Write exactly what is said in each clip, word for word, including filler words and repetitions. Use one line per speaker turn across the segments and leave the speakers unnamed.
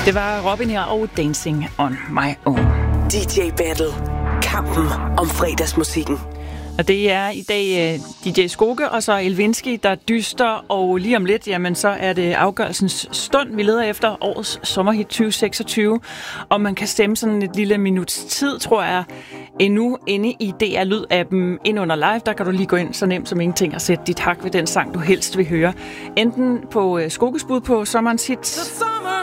Det var Robin her og Dancing on My Own.
D J Battle. Kampen om fredagsmusikken.
Og det er i dag uh, D J Skoke og så Elvinski, der dyster, og lige om lidt, jamen så er det afgørelsens stund. Vi leder efter årets sommerhit tyve seksogtyve, og man kan stemme sådan et lille minuts tid, tror jeg, endnu inde i D R Lyd-appen ind under live. Der kan du lige gå ind så nemt som ingenting og sætte dit hak ved den sang, du helst vil høre. Enten på uh, Skokes bud på sommerens hit.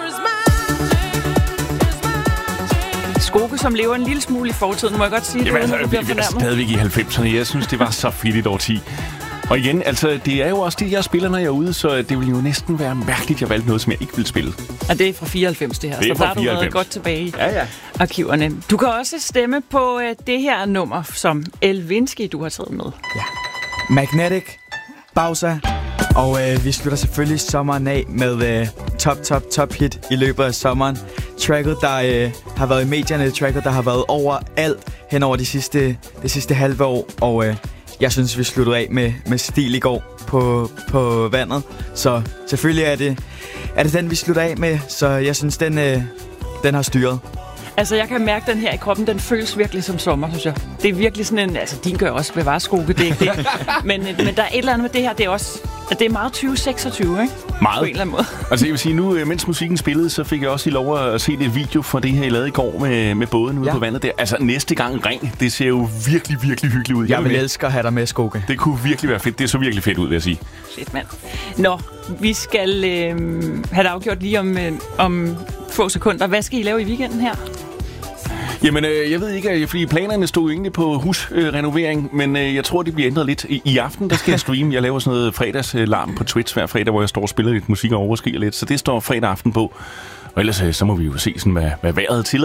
Skoke, som lever en lille smule i fortiden, må jeg godt sige det,
altså,
uden at du bliver fornærmet.
Stadigvæk i halvfemserne. Jeg synes, det var så fedt et årti. Og igen, altså, det er jo også det, jeg spiller, når jeg er ude, så det vil jo næsten være mærkeligt, at jeg valgte noget, som jeg ikke vil spille.
Og det er fra fireoghalvfems, det her.
Det er
så der er du
fireoghalvfems.
noget godt tilbage i
ja, ja.
arkiverne. Du kan også stemme på uh, det her nummer, som Elvinski, du har taget med.
Ja. Magnetic, Bausa. Og øh, vi slutter selvfølgelig sommeren af med øh, top, top, top hit i løbet af sommeren. Tracket, der øh, har været i medierne, tracket, der har været overalt hen over de sidste, det sidste halve år. Og øh, jeg synes, vi sluttede af med, med stil i går på, på vandet. Så selvfølgelig er det, er det den, vi slutter af med. Så jeg synes, den, øh, den har styret.
Altså, jeg kan mærke den her i kroppen. Den føles virkelig som sommer, synes jeg. Det er virkelig sådan en... Altså, din gør også bevare Skoke, det er ikke det. men, men der er et eller andet med det her, det er også... Det er meget tyve seksogtyve, ikke?
Meget.
På en eller anden måde.
Altså, jeg vil sige, nu, mens musikken spillede, så fik jeg også lov at se lidt video fra det her, I lavede i går med, med båden ude ja. på vandet der. Altså, næste gang ring, det ser jo virkelig, virkelig hyggeligt ud.
Jeg vil elske at have dig med, Skoke.
Det kunne virkelig være fedt. Det så virkelig fedt ud, vil jeg sige.
Fedt, mand. Nå, vi skal øh, have det afgjort lige om, øh, om få sekunder. Hvad skal I lave i weekenden her?
Jamen, øh, jeg ved ikke, fordi planerne stod egentlig på husrenovering, øh, men øh, jeg tror, det bliver ændret lidt. I, I aften, der skal jeg streame. Jeg laver sådan noget fredagslarm på Twitch hver fredag, hvor jeg står og spiller lidt musik og overskriger lidt. Så det står fredag aften på. Og ellers øh, så må vi jo se, sådan, hvad, hvad vejret tillader.